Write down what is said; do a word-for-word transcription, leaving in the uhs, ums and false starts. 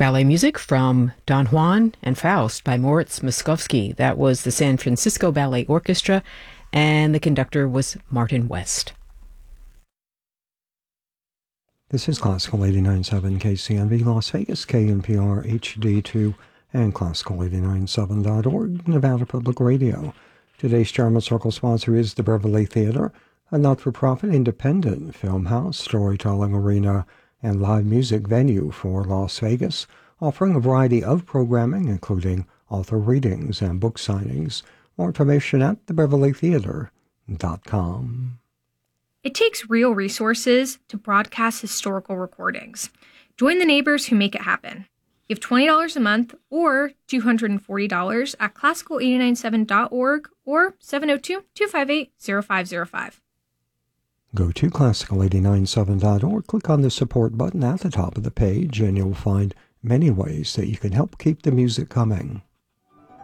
Ballet music from Don Juan and Faust by Moritz Moszkowski. That was the San Francisco Ballet Orchestra, and the conductor was Martin West. This is Classical eighty-nine point seven K C N V Las Vegas, K N P R H D two, and Classical eighty-nine point seven dot org, Nevada Public Radio. Today's Jarman Circle sponsor is the Beverly Theater, a not-for-profit independent film house, storytelling arena, and live music venue for Las Vegas, offering a variety of programming, including author readings and book signings. More information at the beverly theater dot com. It takes real resources to broadcast historical recordings. Join the neighbors who make it happen. Give twenty dollars a month or two hundred forty dollars at classical eight nine seven dot org or seven oh two, two five eight, oh five oh five. Go to classical eight nine seven dot org, click on the support button at the top of the page, and you'll find many ways that you can help keep the music coming.